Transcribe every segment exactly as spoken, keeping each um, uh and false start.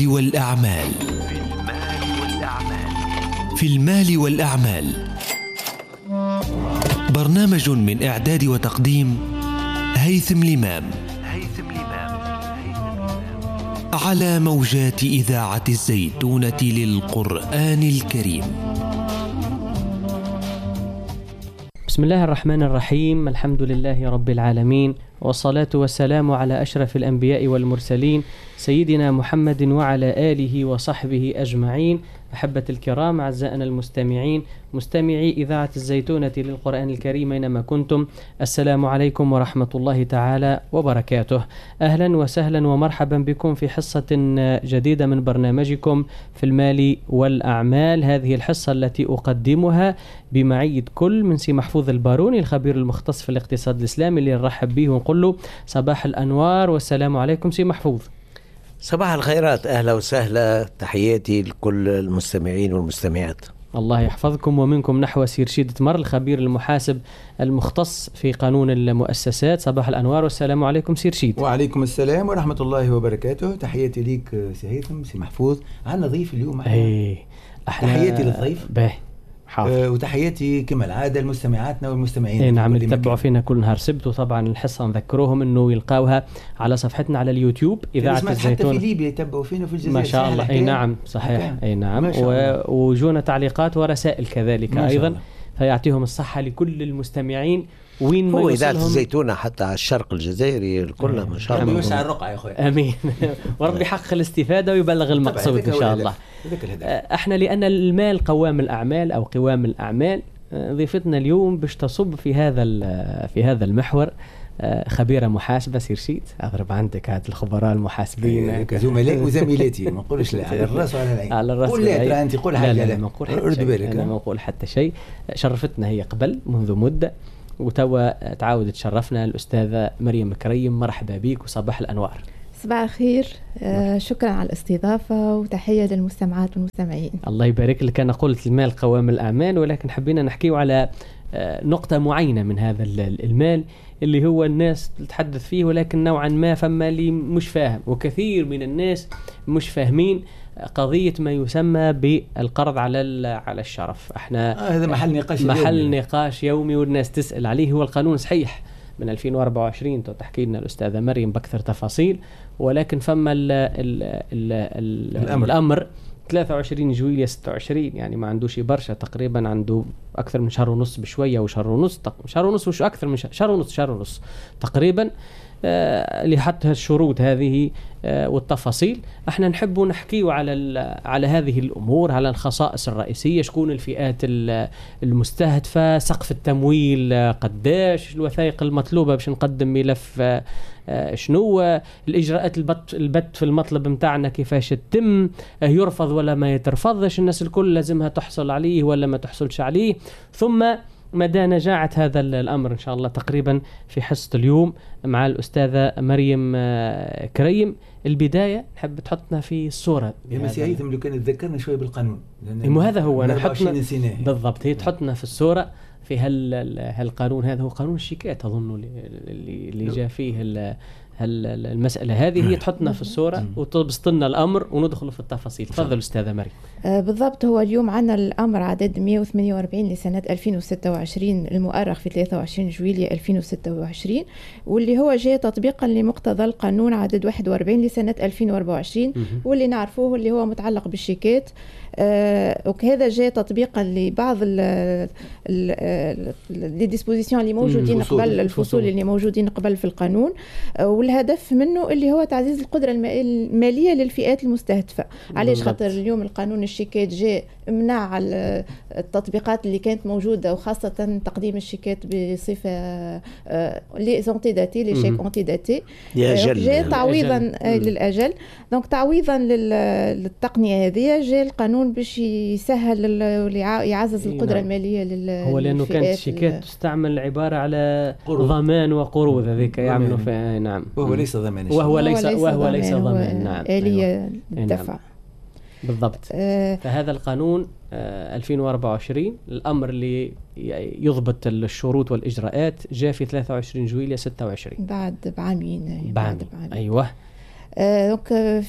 المال والأعمال. في المال والأعمال، برنامج من إعداد وتقديم هيثم لمام، على موجات إذاعة الزيتونة للقرآن الكريم. بسم الله الرحمن الرحيم، الحمد لله رب العالمين، والصلاة والسلام على أشرف الأنبياء والمرسلين سيدنا محمد وعلى آله وصحبه أجمعين. أحبة الكرام، أعزائنا المستمعين، مستمعي إذاعة الزيتونة للقرآن الكريم أينما كنتم، السلام عليكم ورحمة الله تعالى وبركاته. أهلا وسهلا ومرحبا بكم في حصة جديدة من برنامجكم في المال والأعمال. هذه الحصة التي أقدمها بمعية كل من سي محفوظ الباروني، الخبير المختص في الاقتصاد الإسلامي، اللي نرحب به ونقول له صباح الأنوار والسلام عليكم سي محفوظ. صباح الخيرات، أهلا وسهلا، تحياتي لكل المستمعين والمستمعات. الله يحفظكم. ومنكم نحو سي رشيد تمر، الخبير المحاسب المختص في قانون المؤسسات. صباح الأنوار والسلام عليكم سي رشيد. وعليكم السلام ورحمة الله وبركاته. تحياتي ليك سي هيثم سي محفوظ. عندنا ضيف اليوم. ايه تحياتي للضيف. باهي آه وتحياتي كما العادة لمستمعاتنا والمستمعين. اي نعم، يتبعوا فينا كل نهار سبت، وطبعا الحصة نذكروهم انه يلقاوها على صفحتنا على اليوتيوب إذاعة الزيتون. حتى في ليبيا يتبعوا فينا في الجزائر ما شاء الله. اي نعم صحيح. اي نعم، ووجونا تعليقات ورسائل كذلك ايضا، فيعطيهم الصحة لكل المستمعين وين ما هو إذاعة الزيتونة حتى على الشرق الجزائري الكل. ما شاء الله، يوسع الرقعة يا أخوي. امين. وربي يحقق الاستفادة ويبلغ المقصود ان شاء الله. احنا لأن المال قوام الأعمال أو قوام الأعمال، ضيفتنا اليوم باش تصب في هذا في هذا المحور خبيرة محاسبة سي رشيد. أضرب عندك هاد الخبراء المحاسبين زملاء وزميلاتي، ما نقولش لا على الراس ولا العين. على الراس قول لا أنت قول حاجة. لا لا ما نقول حتى شيء. أنا ما نقول حتى شيء. شرفتنا هي قبل منذ مدة، وتوا تعاود تشرفنا الأستاذة مريم كريم. مرحبا بك وصباح الأنوار. صباح الخير. آه شكرا على الاستضافة وتحية للمستمعات والمستمعين. الله يبارك لك. أنا قلت المال قوام الأعمال، ولكن حبينا نحكيه على آه نقطة معينة من هذا المال اللي هو الناس تتحدث فيه، ولكن نوعا ما فما اللي مش فاهم، وكثير من الناس مش فاهمين قضية ما يسمى بالقرض على على الشرف. احنا آه هذا محل نقاش محل يومي. نقاش يومي والناس تسأل عليه. هو القانون صحيح من ألفين وأربعة وعشرين، تحكي لنا الأستاذة مريم بأكثر تفاصيل، ولكن فما ال ال ال ال الأمر, الأمر ثلاثة وعشرين جويلية ستة وعشرين، يعني ما عندوش برشا، تقريبا عنده أكثر من شهر ونص بشوية، وشهر ونص تق... شهر ونص وش أكثر من شهر, شهر ونص شهر ونص تقريبا آه لحط الشروط هذه آه والتفاصيل. احنا نحب نحكيه على على هذه الأمور، على الخصائص الرئيسية، شكون الفئات المستهدفة، سقف التمويل آه قداش، الوثائق المطلوبة باش نقدم ملف آه آه شنو، الإجراءات البت, البت في المطلب متاعنا كيفاش تتم، آه يرفض ولا ما يترفضش، الناس الكل لازمها تحصل عليه ولا ما تحصلش عليه، ثم مدى نجاعة هذا الأمر إن شاء الله تقريبا في حصة اليوم مع الأستاذة مريم كريم. البداية نحب تحطنا في الصورة. يا مسي هيثم لو كان تذكرنا شوي بالقانون، مو هذا هو نحطنا بالضبط، هي تحطنا في الصورة في هال هالقانون. هذا هو قانون الشيكات أظن اللي اللي جاء فيه المسألة هذه. هي تحطنا في الصورة وتبسط لنا الأمر وندخل في التفاصيل. تفضل أستاذة مريم. آه بالضبط. هو اليوم عنا الأمر عدد مئة وثمانية وأربعين لسنة ألفين وستة وعشرين، المؤرخ في ثلاثة وعشرين جويلية ألفين وستة وعشرين، واللي هو جاء تطبيقا لمقتضى القانون عدد واحد وأربعين لسنة ألفين وأربعة وعشرين، واللي نعرفوه اللي هو متعلق بالشيكات. آه وكذا جاء تطبيقا لبعض لي ديسبوزيسيون اللي موجودين قبل الفصول اللي موجودين قبل في القانون، آه والهدف منه اللي هو تعزيز القدرة المالية للفئات المستهدفة. علاش؟ خاطر اليوم القانون الشيكات جاء منع التطبيقات اللي كانت موجودة، وخاصة تقديم الشيكات بصفة لي زونتي داتي لي شيك اونتي داتي، جاء تعويضا للأجل. دونك تعويضا للتقنية هذه جاء القانون باش يسهل ويعزز القدرة المالية للفئات. هو لأنه كانت الشيكات تستعمل عبارة على ضمان وقروض، هذيك يعملوا فيها. نعم. وهو ليس ضمان. وهو ليس وهو ليس ضمان. نعم. آلية الدفع. بالضبط. آه فهذا القانون آه ألفين وأربعة وعشرين، الأمر اللي يضبط الشروط والإجراءات جاء في ثلاثة وعشرين جويلية ستة وعشرين، بعد بعامين. بعد بعامين. أيوة. دونك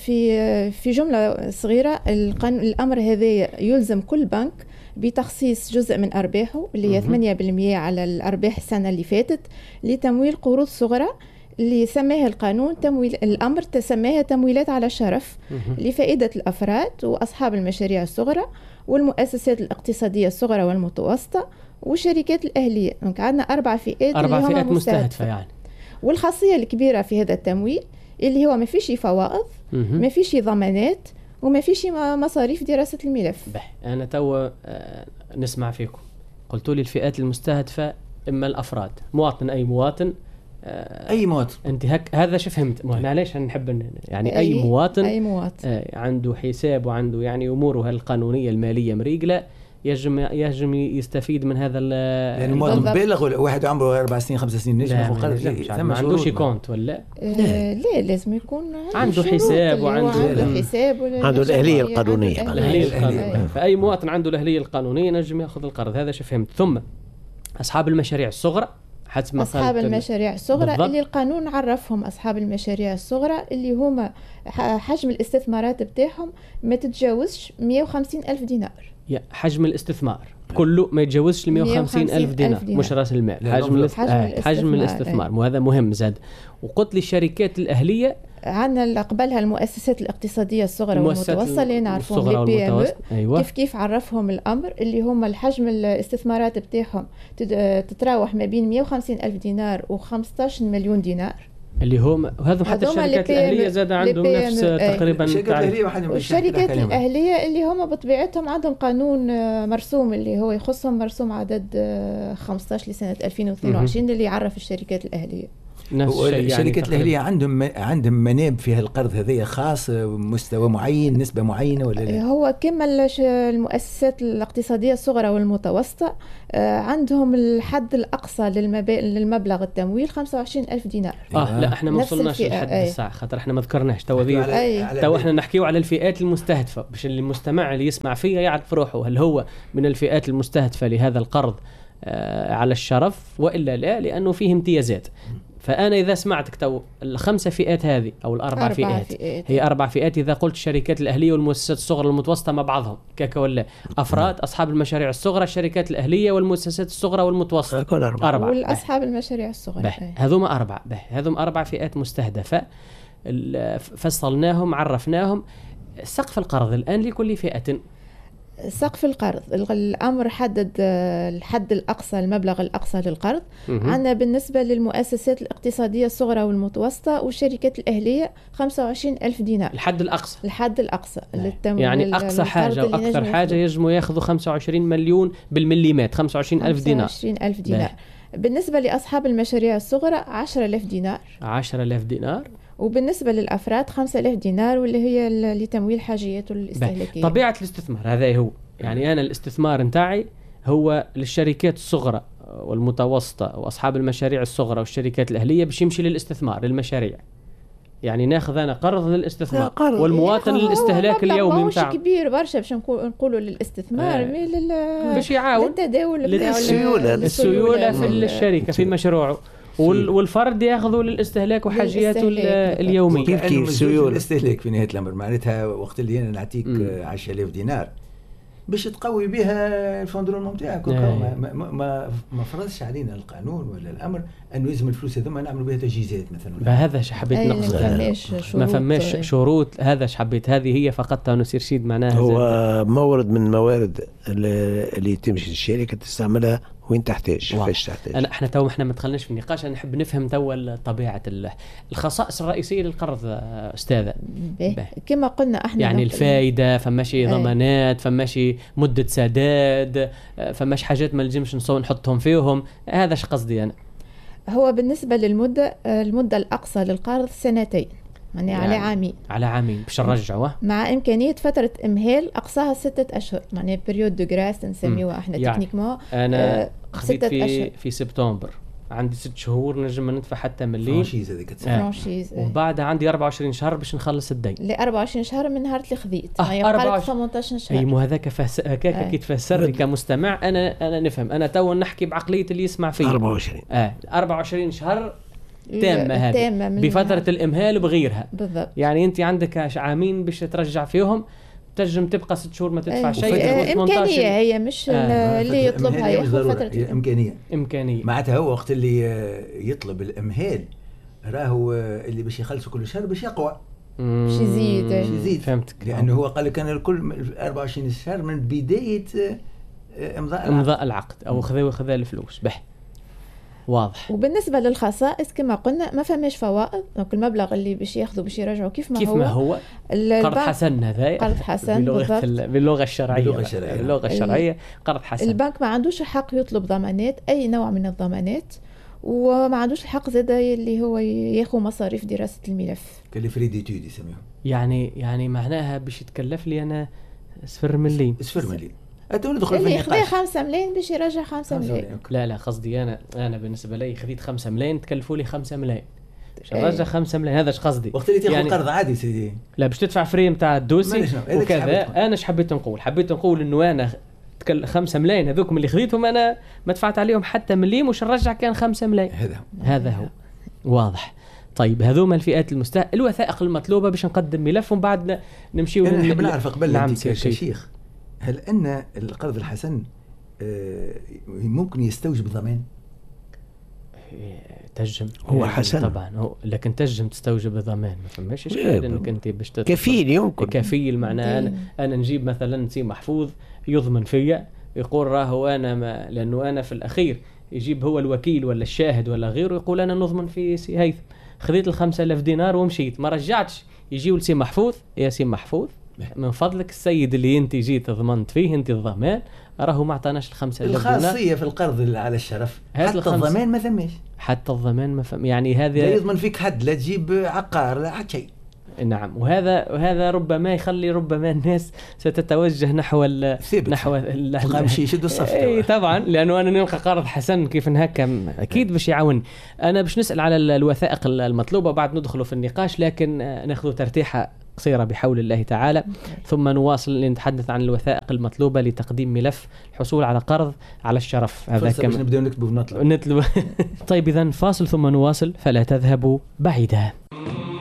في في جمله صغيره الامر هذا يلزم كل بنك بتخصيص جزء من ارباحه اللي هي ثمانية بالمئة على الارباح السنه اللي فاتت لتمويل قروض صغرى اللي سماها القانون تمويل الامر تسماها تمويلات على شرف لفائده الافراد واصحاب المشاريع الصغرى والمؤسسات الاقتصاديه الصغرى والمتوسطه والشركات الاهليه. دونك عندنا اربع فئات اربع اللي فئات هم مستهدفه يعني. والخاصيه الكبيره في هذا التمويل اللي هو ما فيش فوائد ما فيش ضمانات وما فيش مصاريف دراسه الملف. بح. انا تو نسمع فيكم قلتوا لي الفئات المستهدفه اما الافراد مواطن اي مواطن اي مواطن انت هك هذا شو فهمت معليش نحب يعني اي, أي مواطن اي مواطن آه عنده حساب وعنده يعني اموره القانونيه الماليه مريقله يجم يجم يستفيد من هذا يعني مواطن بالغ واحد عمره أربع سنين خمس سنين نجم ياخذ قرض ما عندوش كونت ولا آه لا لازم يكون عنده حساب وعنده عنده حساب عنده الاهليه القانونيه. الاهليه القانونيه فاي مواطن عنده الاهليه القانونيه نجم ياخذ القرض. هذا شو فهمت. ثم اصحاب المشاريع الصغرى حسب ما أصحاب المشاريع الصغرى بالضبط. اللي القانون عرفهم أصحاب المشاريع الصغرى اللي هما حجم الاستثمارات بتاعهم ما تتجاوزش مئة وخمسين ألف دينار. يا حجم الاستثمار كله ما يتجاوزش ل مئة وخمسين ألف دينار, دينار مش رأس المال. حجم, الاست... حجم, آه. حجم الاستثمار آه. وهذا مهم زاد. وقلت لي الشركات الأهلية عندنا قبلها المؤسسات الاقتصادية الصغرى والمتوسطة اللي نعرفهم لي بي ام أيوة. كيف كيف عرفهم الأمر اللي هم الحجم الاستثمارات بتاعهم تتراوح ما بين مئة وخمسين ألف دينار و15 مليون دينار اللي هم هذو حتى الشركات الأهلية زاد عندهم نفس تقريبا. الشركات الأهلية اللي هم بطبيعتهم عندهم قانون مرسوم اللي هو يخصهم مرسوم عدد خمسة عشر لسنة ألفين واثنين وعشرين اللي يعرف الشركات الأهلية. الشركات يعني الأهلية عندهم عندهم مناب في القرض هذية خاص مستوى معين نسبة معينة ولا لا؟ هو كما المؤسسات الاقتصادية الصغرى والمتوسطة عندهم الحد الأقصى للمبلغ التمويل خمسة وعشرين ألف دينار. آه لا احنا ما وصلناش لحد الساعة خاطر احنا ما ذكرناش تو تو احنا نحكيو على الفئات المستهدفة باش اللي المستمع اللي يسمع فيها يعرف روحه هل هو من الفئات المستهدفة لهذا القرض آه على الشرف وإلا لا لأنه فيه امتيازات. فأنا إذا سمعتك تو الخمسة فئات هذه أو الأربع أربع فئات, فئات هي أربع فئات إذا قلت الشركات الأهلية والمؤسسات الصغرى والمتوسطة مع بعضهم كاكا ولا أفراد أصحاب المشاريع الصغرى الشركات الأهلية والمؤسسات الصغرى والمتوسطة كل أربعة أربعة والأصحاب المشاريع الصغرى هذوم أربعة هذوم أربع فئات مستهدفة فصلناهم عرفناهم. سقف القرض الآن لكل فئة سقف القرض الأمر حدد الحد الأقصى المبلغ الأقصى للقرض عندنا بالنسبة للمؤسسات الاقتصادية الصغرى والمتوسطة والشركات الأهلية خمسة وعشرين ألف دينار الحد الأقصى الحد الأقصى يعني أقصى حاجة وأكثر حاجة يجموا ياخذوا خمسة وعشرين مليون بالمليمات خمسة وعشرين ألف دينار خمسة وعشرين ألف دينار. بالنسبة لأصحاب المشاريع الصغرى عشرة آلاف دينار عشرة آلاف دينار. وبالنسبة للأفراد خمسة آلاف دينار واللي هي لتمويل حاجياته الاستهلاكية. طبيعة الاستثمار هذا هو يعني أنا الاستثمار نتاعي هو للشركات الصغرى والمتوسطة وأصحاب المشاريع الصغرى والشركات الأهلية باش يمشي للاستثمار للمشاريع. يعني ناخذ أنا قرض للاستثمار والمواطن للاستهلاك اليومي نتاعو مش كبير برشا باش نقولوا للاستثمار آه. مي لل باش يعاون للتداول للسيولة السيولة في الشركة في مشروعه والفرد ياخذوا للاستهلاك وحاجياته اليومية. كيف كيف السيولة الاستهلاك في نهاية الأمر معناتها وقت اللي أنا نعطيك عشرة آلاف دينار باش تقوي بها الفندرون نتاعك ما ما ما, ما فرضش علينا القانون ولا الامر انه لازم الفلوس هذوما نعملوا بها تجهيزات مثلا. هذا اش حبيت نقصد ما فماش شروط. هذا اش حبيت هذه هي فقط تونس يرشيد معناها هو مورد من الموارد اللي تمشي الشركه تستعملها وين تحتاج فاش تحتاج. انا احنا تو احنا ما دخلناش في النقاش. انا نحب نفهم تو طبيعه الخصائص الرئيسيه للقرض استاذه. كما قلنا احنا يعني الفائده فماشي ضمانات فماشي مده سداد فماش حاجات ما نجمش نصون نحطهم فيهم. هذا اش قصدي انا. هو بالنسبه للمده المده الاقصى للقرض سنتين يعني, يعني على عامين على عامين باش نرجعوه مع امكانيه فتره امهال اقصاها ستة اشهر يعني بيريود دو غراس نسميوها احنا يعني تكنيكمون. انا خذيت في أشهر. في سبتمبر عندي ست شهور نجم ندفع حتى مليون فرانشيز هذيك فرانشيز وبعدها عندي أربعة وعشرين شهر باش نخلص الدين. ل أربعة وعشرين شهر من نهار اللي خذيت آه يعني ثمانية عشر شهر. اي مو هذاك فس... هكاك آه. كي تفسر لي كمستمع انا انا نفهم. انا تو نحكي بعقليه اللي يسمع فيه أربعة وعشرين اه أربعة وعشرين شهر تامة هذه بفترة الإمهال وبغيرها بالضبط. يعني أنت عندك عامين باش ترجع فيهم، تنجم تبقى ست شهور ما تدفع شيء. آه إمكانية هي مش آه اللي يطلبها ياخذ فترة هي إمكانية. إمكانية معناتها هو وقت اللي يطلب الإمهال راهو اللي باش يخلصوا كل شهر باش يقوى باش يزيد باش يزيد فهمتك. لأنه هو قال لك أنا الكل أربعة وعشرين شهر من بداية إمضاء إمضاء العقد أو خذا وخذا الفلوس بح واضح. وبالنسبة للخصائص كما قلنا ما فماش فوائد، دونك المبلغ اللي باش ياخذوا باش يرجعوا كيف ما كيف هو ما هو قرض حسن هذا قرض حسن باللغة, باللغة الشرعية باللغة الشرعية, باللغة الشرعية قرض حسن. البنك ما عندوش حق يطلب ضمانات أي نوع من الضمانات، وما عندوش الحق زاد اللي هو ياخذ مصاريف دراسة الملف كالفري ديتود يسميهم. يعني يعني معناها باش يتكلف لي أنا صفر مليم صفر مليم أتوني دخل في اللي النقاش يخذ خمسة ملايين باش يرجع خمسة ملايين. لا لا قصدي أنا أنا بالنسبة لي خذيت خمسة ملايين تكلفوا لي خمسة ملايين باش نرجع خمسة ملايين، هذا ايش قصدي. وقت اللي تاخذ يعني قرض عادي سيدي لا باش تدفع فري نتاع الدوسي وكذا. انا ايش حبيت نقول حبيت نقول انه انا خمسة ملايين هذوك من اللي خذيتهم انا ما دفعت عليهم حتى مليم وش نرجع كان خمسة ملايين. هذا هذا هو واضح. طيب هذوما الفئات المستهدفة الوثائق المطلوبة باش نقدم ملف ومن بعد نمشيو. انا نحب نعرف قبل نعم انت كشيخ هل ان القرض الحسن ممكن يستوجب ضمان؟ تجم هو حسن طبعا هو لكن تجم تستوجب الضمان ما فماش اشكال انك انت باش كفيل يمكن كفيل معناه أنا, انا نجيب مثلا سي محفوظ يضمن فيا يقول راهو انا ما لانه انا في الاخير يجيب هو الوكيل ولا الشاهد ولا غيره يقول انا نضمن في سي هيثم خذيت الخمسة آلاف دينار ومشيت ما رجعتش يجيو لسي محفوظ يا سي محفوظ من فضلك السيد اللي انت جيت ضمنت فيه انت الضمان راهو ما عطاناش الخمسة آلاف دينار. الخاصية في القرض على الشرف حتى الضمان ما ثماش حتى الضمان ما فهم يعني هذا لا يضمن فيك حد لا تجيب عقار لا حتى شيء. نعم وهذا وهذا ربما يخلي ربما الناس ستتوجه نحو ال نحو القمشي يشدوا الصف. اي طبعا لانه انا نلقى قرض حسن كيف هكا اكيد باش يعاون. انا باش نسال على الوثائق المطلوبه بعد ندخلوا في النقاش لكن ناخذ ترتيحه قصيره بحول الله تعالى ثم نواصل لنتحدث عن الوثائق المطلوبه لتقديم ملف الحصول على قرض على الشرف. هذا كم نبداو نكتبوا ونطلع نطلب طيب اذا فاصل ثم نواصل فلا تذهبوا بعيدا.